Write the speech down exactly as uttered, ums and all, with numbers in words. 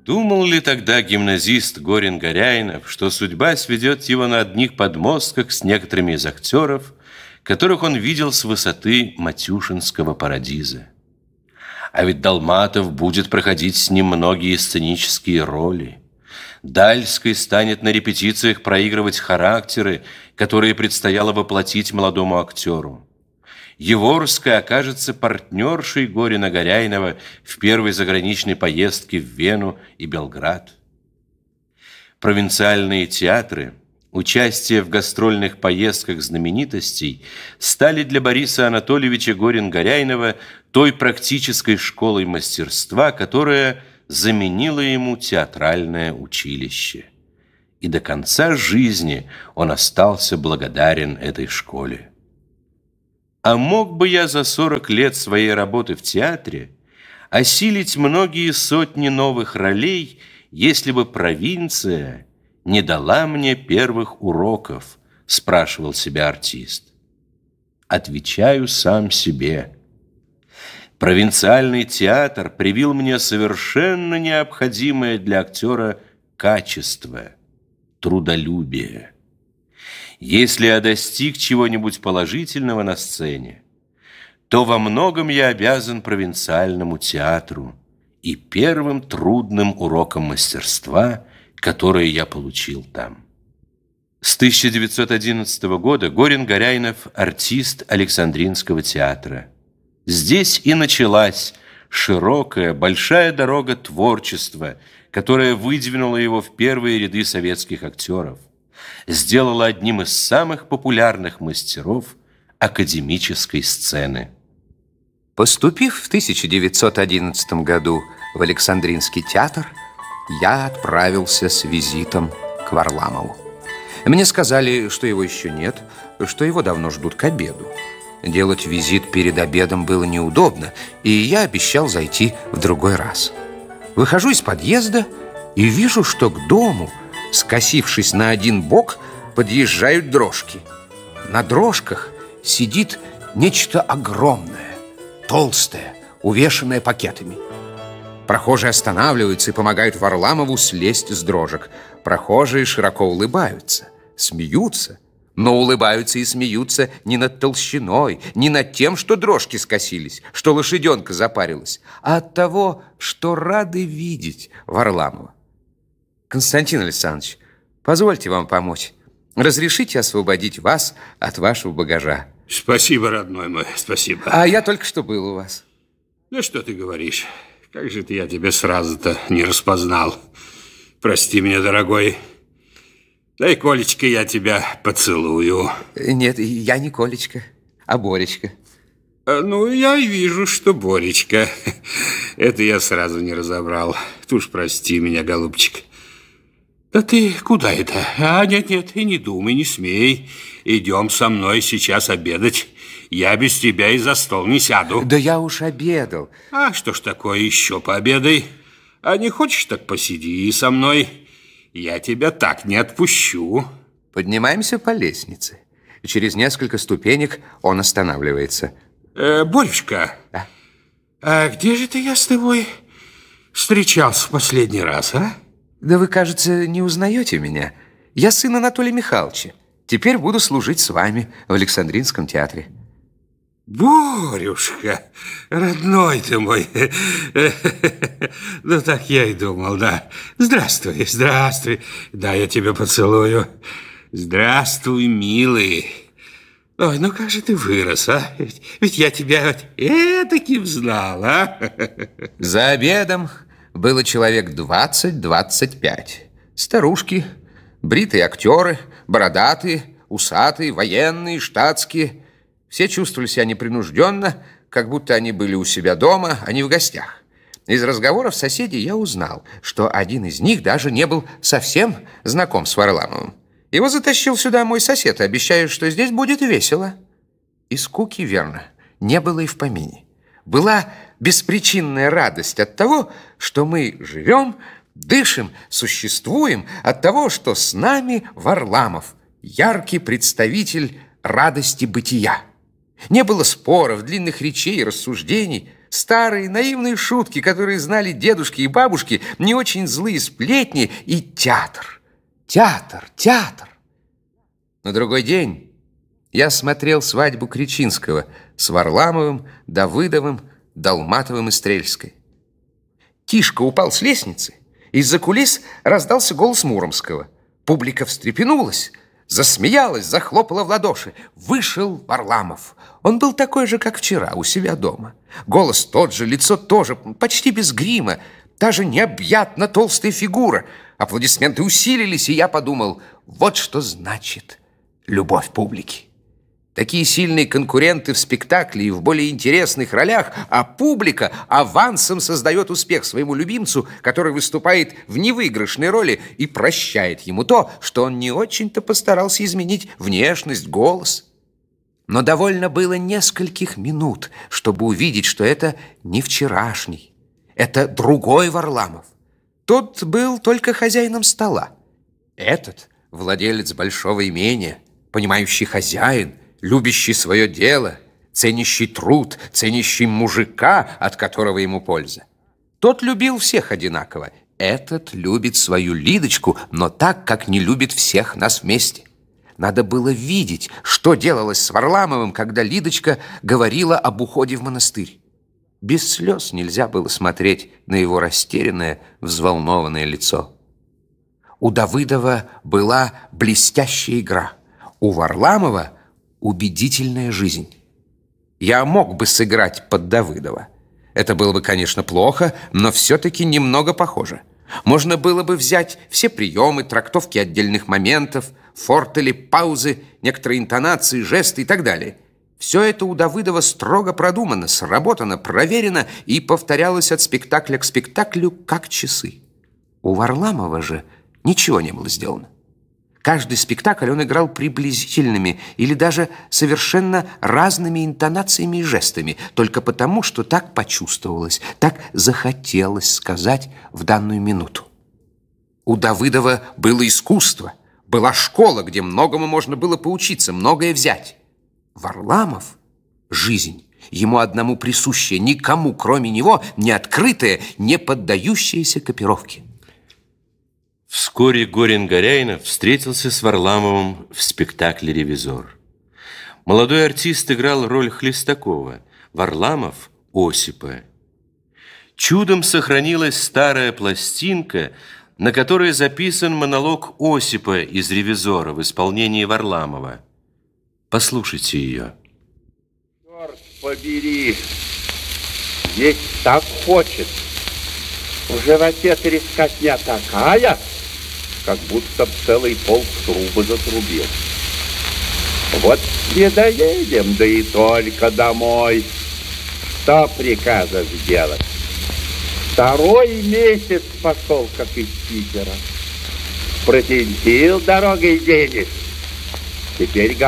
Думал ли тогда гимназист Горин-Горяйнов, что судьба сведет его на одних подмостках с некоторыми из актеров, которых он видел с высоты Матюшинского парадиза? А ведь Долматов будет проходить с ним многие сценические роли. Дальский станет на репетициях проигрывать характеры, которые предстояло воплотить молодому актеру. Еворская окажется партнершей Горина-Горяйнова в первой заграничной поездке в Вену и Белград. Провинциальные театры, участие в гастрольных поездках знаменитостей стали для Бориса Анатольевича Горин-Горяйнова той практической школой мастерства, которая заменила ему театральное училище. И до конца жизни он остался благодарен этой школе. А мог бы я за сорок лет своей работы в театре осилить многие сотни новых ролей, если бы провинция не дала мне первых уроков, спрашивал себя артист. Отвечаю сам себе. Провинциальный театр привил мне совершенно необходимое для актера качество – трудолюбие. Если я достиг чего-нибудь положительного на сцене, то во многом я обязан провинциальному театру и первым трудным урокам мастерства, которые я получил там. С тысяча девятьсот одиннадцатого года Горин-Горяйнов – артист Александринского театра. Здесь и началась широкая, большая дорога творчества, которая выдвинула его в первые ряды советских актеров, сделала одним из самых популярных мастеров академической сцены. Поступив в тысяча девятьсот одиннадцатом году в Александринский театр, я отправился с визитом к Варламову. Мне сказали, что его еще нет, что его давно ждут к обеду. Делать визит перед обедом было неудобно, и я обещал зайти в другой раз. Выхожу из подъезда и вижу, что к дому, скосившись на один бок, подъезжают дрожки. На дрожках сидит нечто огромное, толстое, увешанное пакетами. Прохожие останавливаются и помогают Варламову слезть с дрожек. Прохожие широко улыбаются, смеются, но улыбаются и смеются не над толщиной, не над тем, что дрожки скосились, что лошаденка запарилась, а от того, что рады видеть Варламова. Константин Александрович, позвольте вам помочь. Разрешите освободить вас от вашего багажа. Спасибо, родной мой, спасибо. А я только что был у вас. Ну, что ты говоришь? Как же ты я тебя сразу-то не распознал? Прости меня, дорогой. Дай, Колечка, я тебя поцелую. Нет, я не Колечка, а Боречка. А, ну, я и вижу, что Боречка. Это я сразу не разобрал. Ты уж прости меня, голубчик. Да ты куда это? А, нет-нет, и не думай, не смей. Идем со мной сейчас обедать. Я без тебя и за стол не сяду. Да я уж обедал. А что ж такое, еще пообедай. А не хочешь, так посиди со мной. Я тебя так не отпущу. Поднимаемся по лестнице. Через несколько ступенек он останавливается. Э, Борюшка, да? А где же ты я с тобой встречался в последний раз, а? Да вы, кажется, не узнаете меня. Я сын Анатолия Михайловича. Теперь буду служить с вами в Александринском театре. Борюшка, родной ты мой. Ну, так я и думал, да. Здравствуй, здравствуй. Да, я тебя поцелую. Здравствуй, милый. Ой, ну как же ты вырос, а? Ведь, ведь я тебя вот этаким знал, а? За обедом было человек двадцать-двадцать пять. Старушки, бритые актеры, бородатые, усатые, военные, штатские. Все чувствовали себя непринужденно, как будто они были у себя дома, а не в гостях. Из разговоров соседей я узнал, что один из них даже не был совсем знаком с Варламовым. Его затащил сюда мой сосед, обещая, что здесь будет весело. И скуки, верно, не было и в помине. Была беспричинная радость от того, что мы живем, дышим, существуем, от того, что с нами Варламов, яркий представитель радости бытия. Не было споров, длинных речей и рассуждений. Старые наивные шутки, которые знали дедушки и бабушки, не очень злые сплетни и театр. Театр, театр. На другой день я смотрел свадьбу Кречинского с Варламовым, Давыдовым, Долматовым и Стрельской. Тишка упал с лестницы, из-за кулис раздался голос Муромского. Публика встрепенулась, засмеялась, захлопала в ладоши. Вышел Варламов. Он был такой же, как вчера, у себя дома. Голос тот же, лицо тоже, почти без грима, та же необъятно толстая фигура. Аплодисменты усилились, и я подумал, вот что значит любовь публики. Такие сильные конкуренты в спектакле и в более интересных ролях, а публика авансом создает успех своему любимцу, который выступает в невыигрышной роли и прощает ему то, что он не очень-то постарался изменить внешность, голос. Но довольно было нескольких минут, чтобы увидеть, что это не вчерашний, это другой Варламов. Тот был только хозяином стола. Этот владелец большого имения, понимающий хозяин, любящий свое дело, ценящий труд, ценящий мужика, от которого ему польза. Тот любил всех одинаково. Этот любит свою Лидочку, но так, как не любит всех нас вместе. Надо было видеть, что делалось с Варламовым, когда Лидочка говорила об уходе в монастырь. Без слез нельзя было смотреть на его растерянное, взволнованное лицо. У Давыдова была блестящая игра. У Варламова убедительная жизнь. Я мог бы сыграть под Давыдова. Это было бы, конечно, плохо, но все-таки немного похоже. Можно было бы взять все приемы, трактовки отдельных моментов, фортели, паузы, некоторые интонации, жесты и так далее. Все это у Давыдова строго продумано, сработано, проверено и повторялось от спектакля к спектаклю, как часы. У Варламова же ничего не было сделано. Каждый спектакль он играл приблизительными или даже совершенно разными интонациями и жестами, только потому, что так почувствовалось, так захотелось сказать в данную минуту. У Давыдова было искусство, была школа, где многому можно было поучиться, многое взять. Варламов — жизнь, ему одному присущая, никому, кроме него, не открытая, не поддающаяся копировке. Вскоре Горин-Горяйнов встретился с Варламовым в спектакле «Ревизор». Молодой артист играл роль Хлестакова, Варламов – Осипа. Чудом сохранилась старая пластинка, на которой записан монолог Осипа из «Ревизора» в исполнении Варламова. Послушайте ее. Черт побери, есть так хочет. В животе трескотня такая, как будто б целый полк трубы затрубил. Вот не доедем, да и только домой. Что прикажешь делать? Второй месяц пошел, как из Питера. Протентил дорогой денег. Теперь